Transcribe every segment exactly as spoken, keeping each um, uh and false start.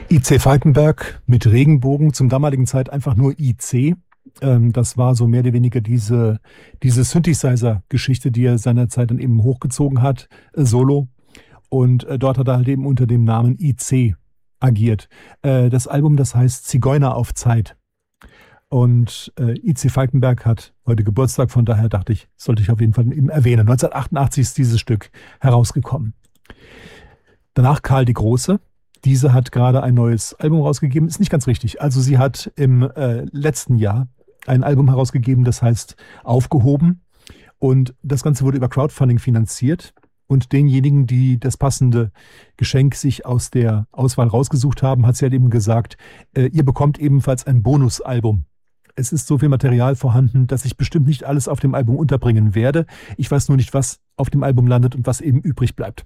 I C Falkenberg mit Regenbogen, zum damaligen Zeit einfach nur I C. Ähm, das war so mehr oder weniger diese, diese Synthesizer-Geschichte, die er seinerzeit dann eben hochgezogen hat, äh, solo. Und äh, dort hat er halt eben unter dem Namen I C agiert. Äh, das Album, das heißt Zigeuner auf Zeit. Und äh, I C Falkenberg hat heute Geburtstag, von daher dachte ich, sollte ich auf jeden Fall eben erwähnen. neunzehnhundertachtundachtzig ist dieses Stück herausgekommen. Danach Karl die Große. Diese hat gerade ein neues Album rausgegeben. Ist nicht ganz richtig. Also sie hat im äh, letzten Jahr ein Album herausgegeben, das heißt Aufgehoben. Und das Ganze wurde über Crowdfunding finanziert. Und denjenigen, die das passende Geschenk sich aus der Auswahl rausgesucht haben, hat sie halt eben gesagt, äh, ihr bekommt ebenfalls ein Bonusalbum. Es ist so viel Material vorhanden, dass ich bestimmt nicht alles auf dem Album unterbringen werde. Ich weiß nur nicht, was auf dem Album landet und was eben übrig bleibt.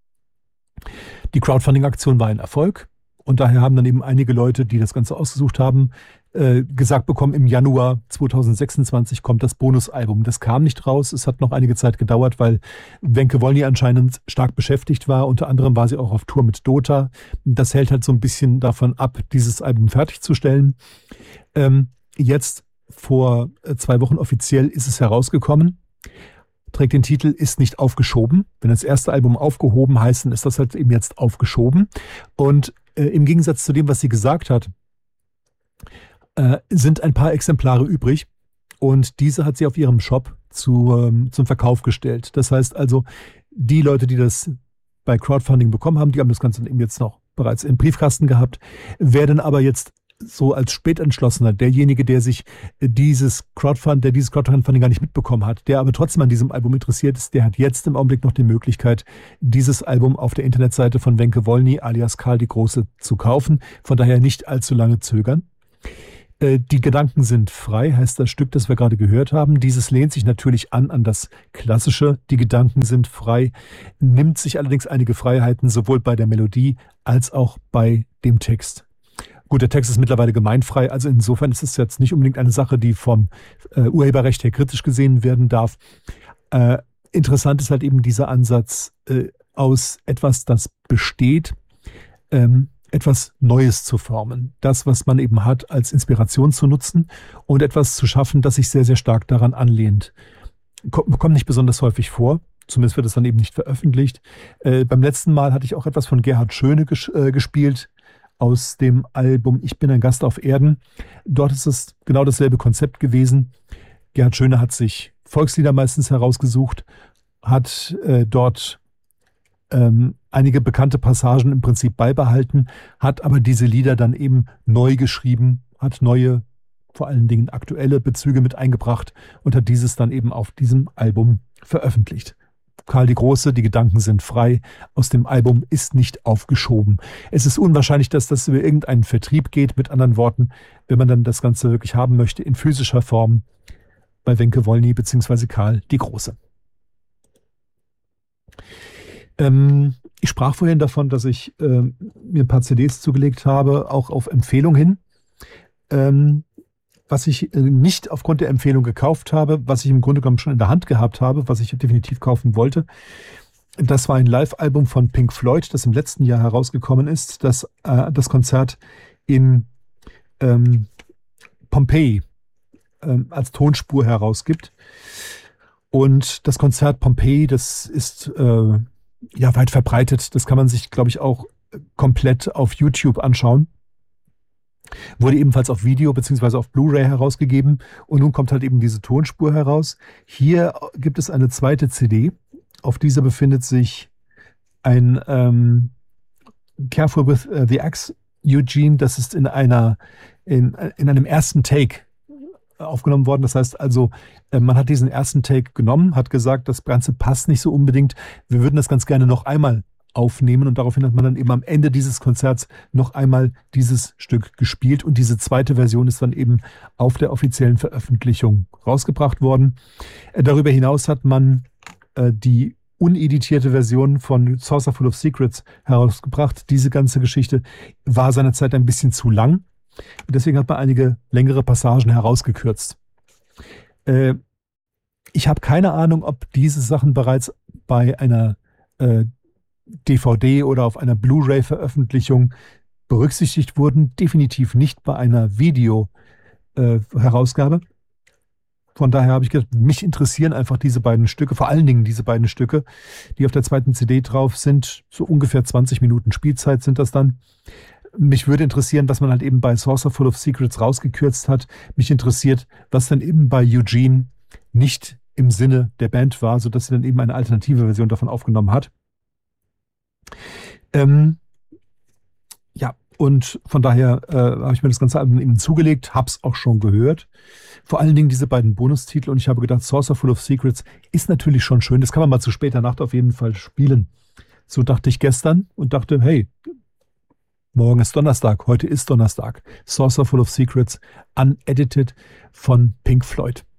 Die Crowdfunding-Aktion war ein Erfolg und daher haben dann eben einige Leute, die das Ganze ausgesucht haben, äh, gesagt bekommen, im Januar zweitausendsechsundzwanzig kommt das Bonusalbum. Das kam nicht raus, es hat noch einige Zeit gedauert, weil Wenke Wolny anscheinend stark beschäftigt war. Unter anderem war sie auch auf Tour mit Dota. Das hält halt so ein bisschen davon ab, dieses Album fertigzustellen. Ähm, jetzt vor zwei Wochen offiziell ist es herausgekommen. Trägt den Titel Ist nicht aufgeschoben. Wenn das erste Album aufgehoben heißt, dann ist das halt eben jetzt aufgeschoben. Und äh, im Gegensatz zu dem, was sie gesagt hat, äh, sind ein paar Exemplare übrig. Und diese hat sie auf ihrem Shop zu, ähm, zum Verkauf gestellt. Das heißt also, die Leute, die das bei Crowdfunding bekommen haben, die haben das Ganze eben jetzt noch bereits im Briefkasten gehabt, werden aber jetzt so als Spätentschlossener, derjenige, der sich dieses Crowdfund, der dieses Crowdfunding gar nicht mitbekommen hat, der aber trotzdem an diesem Album interessiert ist, der hat jetzt im Augenblick noch die Möglichkeit, dieses Album auf der Internetseite von Wenke Wolny alias Karl die Große zu kaufen. Von daher nicht allzu lange zögern. Die Gedanken sind frei, heißt das Stück, das wir gerade gehört haben. Dieses lehnt sich natürlich an an das Klassische. Die Gedanken sind frei, nimmt sich allerdings einige Freiheiten, sowohl bei der Melodie als auch bei dem Text. Gut, der Text ist mittlerweile gemeinfrei, also insofern ist es jetzt nicht unbedingt eine Sache, die vom äh, Urheberrecht her kritisch gesehen werden darf. Äh, interessant ist halt eben dieser Ansatz, äh, aus etwas, das besteht, ähm, etwas Neues zu formen. Das, was man eben hat, als Inspiration zu nutzen und etwas zu schaffen, das sich sehr, sehr stark daran anlehnt. Kommt, kommt nicht besonders häufig vor. Zumindest wird es dann eben nicht veröffentlicht. Äh, beim letzten Mal hatte ich auch etwas von Gerhard Schöne ges- äh, gespielt, aus dem Album Ich bin ein Gast auf Erden. Dort ist es genau dasselbe Konzept gewesen. Gerhard Schöne hat sich Volkslieder meistens herausgesucht, hat äh, dort ähm, einige bekannte Passagen im Prinzip beibehalten, hat aber diese Lieder dann eben neu geschrieben, hat neue, vor allen Dingen aktuelle Bezüge mit eingebracht und hat dieses dann eben auf diesem Album veröffentlicht. Karl die Große, die Gedanken sind frei, aus dem Album Ist nicht aufgeschoben. Es ist unwahrscheinlich, dass das über irgendeinen Vertrieb geht, mit anderen Worten, wenn man dann das Ganze wirklich haben möchte, in physischer Form bei Wenke Wolny bzw. Karl die Große. Ähm, ich sprach vorhin davon, dass ich äh, mir ein paar C Ds zugelegt habe, auch auf Empfehlung hin. Ähm, Was ich nicht aufgrund der Empfehlung gekauft habe, was ich im Grunde genommen schon in der Hand gehabt habe, was ich definitiv kaufen wollte, das war ein Live-Album von Pink Floyd, das im letzten Jahr herausgekommen ist, das äh, das Konzert in ähm, Pompeii ähm, als Tonspur herausgibt. Und das Konzert Pompeii, das ist äh, ja weit verbreitet. Das kann man sich, glaube ich, auch komplett auf YouTube anschauen. Wurde ebenfalls auf Video bzw. auf Blu-ray herausgegeben und nun kommt halt eben diese Tonspur heraus. Hier gibt es eine zweite C D. Auf dieser befindet sich ein ähm, Careful with the Axe Eugene. Das ist in einer in, in einem ersten Take aufgenommen worden. Das heißt also, man hat diesen ersten Take genommen, hat gesagt, das Ganze passt nicht so unbedingt. Wir würden das ganz gerne noch einmal aufnehmen und daraufhin hat man dann eben am Ende dieses Konzerts noch einmal dieses Stück gespielt und diese zweite Version ist dann eben auf der offiziellen Veröffentlichung rausgebracht worden. Darüber hinaus hat man äh, die uneditierte Version von Saucer Full of Secrets herausgebracht. Diese ganze Geschichte war seinerzeit ein bisschen zu lang und deswegen hat man einige längere Passagen herausgekürzt. Äh, ich habe keine Ahnung, ob diese Sachen bereits bei einer äh, D V D oder auf einer Blu-ray-Veröffentlichung berücksichtigt wurden, definitiv nicht bei einer Video-Herausgabe. Äh, Von daher habe ich gedacht, mich interessieren einfach diese beiden Stücke, vor allen Dingen diese beiden Stücke, die auf der zweiten C D drauf sind. So ungefähr zwanzig Minuten Spielzeit sind das dann. Mich würde interessieren, was man halt eben bei Saucer Full of Secrets rausgekürzt hat. Mich interessiert, was dann eben bei Eugene nicht im Sinne der Band war, sodass sie dann eben eine alternative Version davon aufgenommen hat. Ähm, ja, und von daher äh, habe ich mir das ganze Album eben zugelegt, habe es auch schon gehört. Vor allen Dingen diese beiden Bonustitel und ich habe gedacht, Saucer Full of Secrets ist natürlich schon schön. Das kann man mal zu später Nacht auf jeden Fall spielen. So dachte ich gestern und dachte, hey, morgen ist Donnerstag, heute ist Donnerstag. Saucer Full of Secrets, unedited von Pink Floyd.